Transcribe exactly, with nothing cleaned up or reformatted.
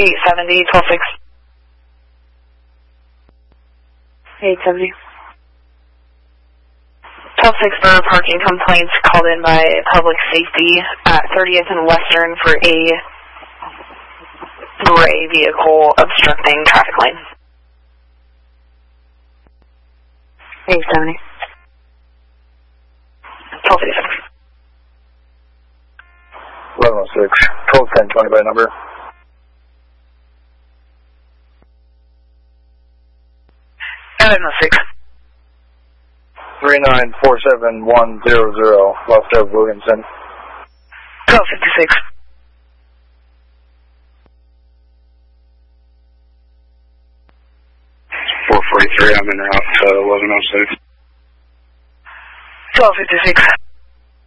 eight seventy, twelve six. eight seventy. twelve six for parking complaints called in by Public Safety at thirtieth and Western for a gray vehicle obstructing traffic lane. eight seventy. twelve fifty-six. eleven oh six. twelve ten twenty by number. eleven oh six. three nine four seven one zero zero. Left of Williamson. twelve fifty-six. four forty-three, I'm in route to eleven oh six. twelve fifty-six.